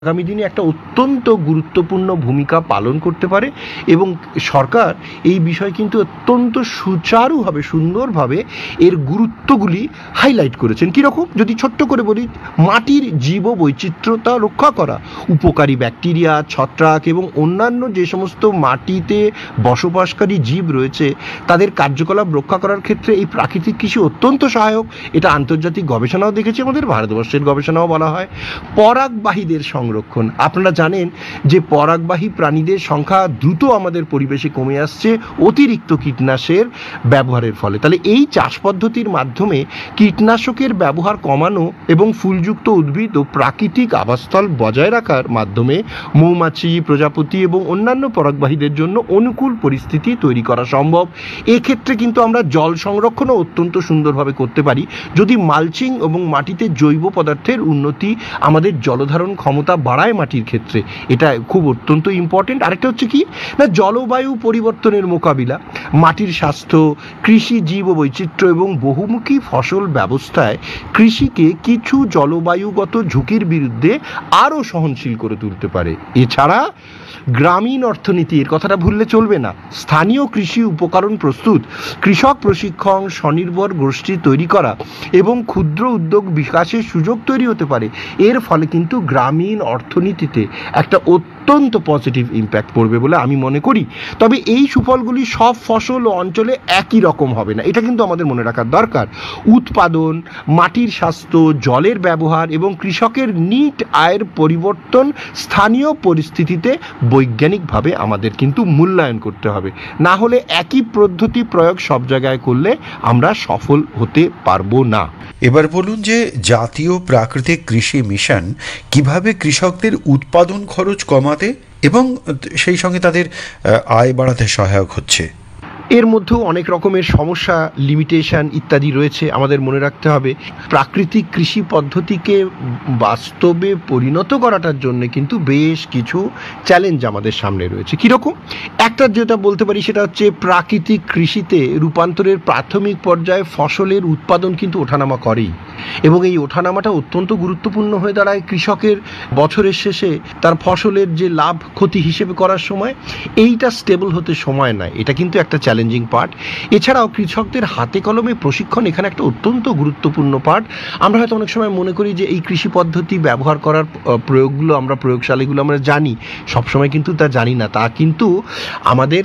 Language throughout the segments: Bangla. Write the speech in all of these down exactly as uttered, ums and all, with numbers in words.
আগামী দিনে একটা অত্যন্ত গুরুত্বপূর্ণ ভূমিকা পালন করতে পারে এবং সরকার এই বিষয় কিন্তু অত্যন্ত সুচারুভাবে সুন্দরভাবে এর গুরুত্বগুলি হাইলাইট করেছেন। কীরকম যদি ছোট্ট করে বলি, মাটির জীব বৈচিত্র্যতা রক্ষা করা, উপকারী ব্যাকটেরিয়া, ছত্রাক এবং অন্যান্য যে সমস্ত মাটিতে বসবাসকারী জীব রয়েছে তাদের কার্যকলাপ রক্ষা করার ক্ষেত্রে এই প্রাকৃতিক কৃষি অত্যন্ত সহায়ক। এটা আন্তর্জাতিক গবেষণাও দেখেছি, আমাদের ভারতবর্ষের গবেষণাও বলা হয়। পরাগবাহীদের সংরক্ষণ, আপনারা জানেন যে পরাগবাহী প্রাণীদের সংখ্যা দ্রুত আমাদের পরিবেশে কমে আসছে অতিরিক্ত কীটনাশকের ব্যবহারের ফলে। তাহলে এই চাষ পদ্ধতির মাধ্যমে কীটনাশকের ব্যবহার কমানো এবং ফুলযুক্ত উদ্ভিদ ও প্রাকৃতিক আবাসস্থল বজায় রাখার মাধ্যমে মৌমাছি, প্রজাপতি এবং অন্যান্য পরাগবাহীদের জন্য অনুকূল পরিস্থিতি তৈরি করা সম্ভব। এক্ষেত্রে কিন্তু আমরা জল সংরক্ষণও অত্যন্ত সুন্দরভাবে করতে পারি যদি মালচিং এবং মাটিতে জৈব পদার্থের উন্নতি আমাদের জলধারণ ক্ষমতা বাড়ায় মাটির ক্ষেত্রে। এটা খুব অত্যন্ত ইম্পর্টেন্ট। আরেকটা হচ্ছে কি না, জলবায়ু পরিবর্তনের মোকাবিলা, মাটির স্বাস্থ্য, কৃষি জীব বৈচিত্র্য এবং বহুমুখী ফসল ব্যবস্থায় কৃষিকে কিছু জলবায়ুগত ঝুঁকির বিরুদ্ধে আরও সহনশীল করে তুলতে পারে। এছাড়া গ্রামীণ অর্থনীতি, এর কথাটা ভুললে চলবে না। স্থানীয় কৃষি উপকরণ প্রস্তুত, কৃষক প্রশিক্ষণ, স্বনির্ভর গোষ্ঠী তৈরি করা এবং ক্ষুদ্র উদ্যোগ বিকাশের সুযোগ তৈরি হতে পারে। এর ফলে কিন্তু গ্রামীণ অর্থনীতিতে একটা অত্যন্ত পজিটিভ ইম্প্যাক্ট পড়বে বলে আমি মনে করি। তবে এই সুফলগুলি সব ফসল ও অঞ্চলে একই রকম হবে না, এটা কিন্তু আমাদের মনে রাখার দরকার। উৎপাদন, মাটির স্বাস্থ্য, জলের ব্যবহার এবং কৃষকের নিট আয়ের পরিবর্তন স্থানীয় পরিস্থিতিতে বৈজ্ঞানিকভাবে আমাদের কিন্তু মূল্যায়ন করতে হবে। না হলে একই পদ্ধতি প্রয়োগ সব জায়গায় করলে আমরা সফল হতে পারবো না। এবার বলুন যে জাতীয় প্রাকৃতিক কৃষি মিশন কিভাবে কৃষকদের উৎপাদন খরচ কমাতে এবং সেই সঙ্গে তাদের আয় বাড়াতে সহায়ক হচ্ছে। এর মধ্যেও অনেক রকমের সমস্যা, লিমিটেশন ইত্যাদি রয়েছে। আমাদের মনে রাখতে হবে প্রাকৃতিক কৃষি পদ্ধতিকে বাস্তবে পরিণত করাটার জন্য কিন্তু বেশ কিছু চ্যালেঞ্জ আমাদের সামনে রয়েছে। কীরকম? একটা যেটা বলতে পারি সেটা হচ্ছে প্রাকৃতিক কৃষিতে রূপান্তরের প্রাথমিক পর্যায়ে ফসলের উৎপাদন কিন্তু ওঠানামা করেই, এবং এই ওঠানামাটা অত্যন্ত গুরুত্বপূর্ণ হয়ে দাঁড়ায় কৃষকের বছরের শেষে তার ফসলের যে লাভ ক্ষতি হিসেবে করার সময়। এইটা স্টেবল হতে সময় নেয়, এটা কিন্তু একটা চ্যালেঞ্জিং পার্ট। এছাড়াও কৃষকদের হাতে কলমে প্রশিক্ষণ এখানে একটা অত্যন্ত গুরুত্বপূর্ণ পার্ট। আমরা হয়তো অনেক সময় মনে করি যে এই কৃষি পদ্ধতি ব্যবহার করার প্রয়োগগুলো আমরা প্রয়োগশালাগুলো আমরা জানি, সবসময় কিন্তু তা জানি না। তা কিন্তু আমাদের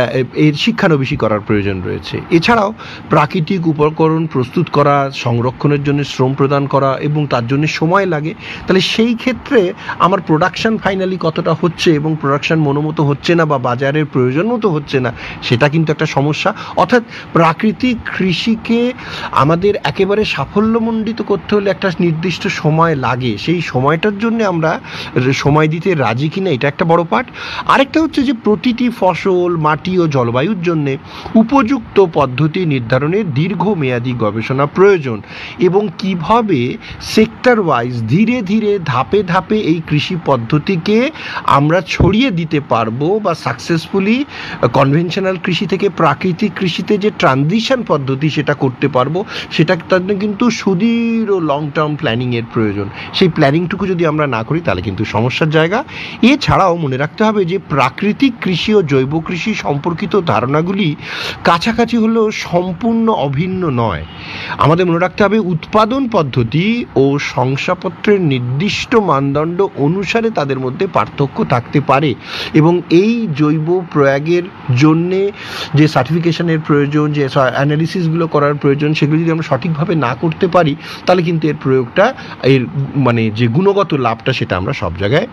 এর শিক্ষানবিশি করার প্রয়োজন রয়েছে। এছাড়াও প্রাকৃতিক উপকরণ প্রস্তুত করা, সংরক্ষণের জন্য শ্রম প্রদান করা এবং তার জন্য সময় লাগে। তাহলে সেই ক্ষেত্রে আমার প্রোডাকশন ফাইনালি কতটা হচ্ছে এবং প্রোডাকশন মনোমতো হচ্ছে না বা বাজারের প্রয়োজন মতো হচ্ছে না, সেটা কিন্তু একটা সমস্যা। অর্থাৎ প্রাকৃতিক কৃষিকে আমাদের একেবারে সাফল্যমণ্ডিত করতে হলে একটা নির্দিষ্ট সময় লাগে। সেই সময়টার জন্য আমরা সময় দিতে রাজি কিনা, এটা একটা বড় পার্ট। আরেকটা হচ্ছে যে প্রতিটি ফসল, মাটি ও জলবায়ুর জন্যে উপযুক্ত পদ্ধতি নির্ধারণের দীর্ঘমেয়াদী গবেষণা প্রয়োজন এবং কিভাবে সেক্টর ওয়াইজ ধীরে ধীরে ধাপে ধাপে এই কৃষি পদ্ধতিকে আমরা ছড়িয়ে দিতে পারবো বা সাকসেসফুলি কনভেনশনাল কৃষি থেকে প্রাকৃতিক কৃষিতে যে ট্রানজিশন পদ্ধতি সেটা করতে পারবো, সেটা তার জন্য কিন্তু সুদীর্ঘ লং টার্ম প্ল্যানিংয়ের প্রয়োজন। সেই প্ল্যানিংটুকু যদি আমরা না করি তাহলে কিন্তু সমস্যার জায়গা। এছাড়াও মনে রাখতে হবে যে প্রাকৃতিক কৃষি ও জৈব কৃষি সম্পর্কিত ধারণাগুলি কাছাকাছি হলেও সম্পূর্ণ অভিন্ন নয়। আমাদের মনে রাখতে হবে উৎপাদন পদ্ধতি ও শংসাপত্রের নির্দিষ্ট মানদণ্ড অনুসারে তাদের মধ্যে পার্থক্য থাকতে পারে এবং এই জৈব প্রয়োগের জন্যে যে সার্টিফিকেশনের প্রয়োজন, যে অ্যানালিসিসগুলো করার প্রয়োজন, সেগুলো যদি আমরা সঠিকভাবে না করতে পারি তাহলে কিন্তু এর প্রয়োগটা, এর মানে যে গুণগত লাভটা সেটা আমরা সব জায়গায়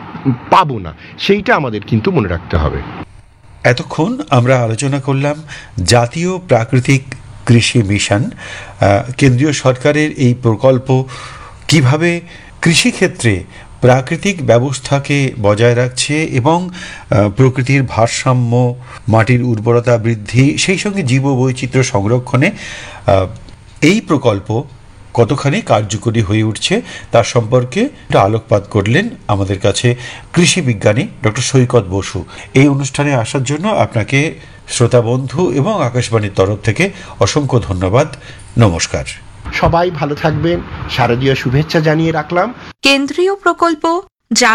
পাবো না। সেইটা আমাদের কিন্তু মনে রাখতে হবে। এতক্ষণ আমরা আলোচনা করলাম জাতীয় প্রাকৃতিক কৃষি মিশন, কেন্দ্রীয় সরকারের এই প্রকল্প কিভাবে কৃষিক্ষেত্রে প্রাকৃতিক ব্যবস্থাকে বজায় রাখছে এবং প্রকৃতির ভারসাম্য, মাটির উর্বরতা বৃদ্ধি, সেই সঙ্গে জীববৈচিত্র্য সংরক্ষণে এই প্রকল্প কতখানি কার্যকরী হয়ে উঠছে তার সম্পর্কে আলোকপাত করলেন আমাদের কাছে কৃষি বিজ্ঞানী ডক্টর সৈকত বসু। এই অনুষ্ঠানে আসার জন্য আপনাকে শ্রোতা বন্ধু এবং আকাশবাণীর তরফ থেকে অসংখ্য ধন্যবাদ। নমস্কার। সবাই ভালো থাকবেন, শারদীয় শুভেচ্ছা জানিয়ে রাখলাম। কেন্দ্রীয় প্রকল্প